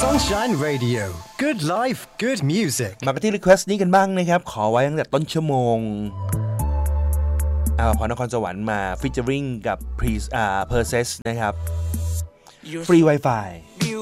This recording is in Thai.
Sunshine Radio Good Life Good Music มากันที่ request นี้กันบ้างนะครับขอไว้ตั้งแต่ต้นชั่วโมงพอนครสวรรค์มา featuring กับPerses นะครับ Free Wi-Fi